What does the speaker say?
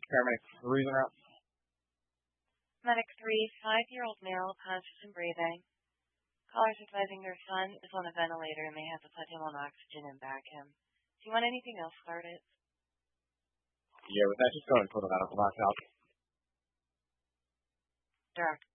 Paramedic 3's en route. Medic 3, 5-year-old male, conscious and breathing. Callers advising their son is on a ventilator and they have to put him on oxygen and back him. Do you want anything else started? Yeah, with that, just go ahead and put a medical box out. Direct.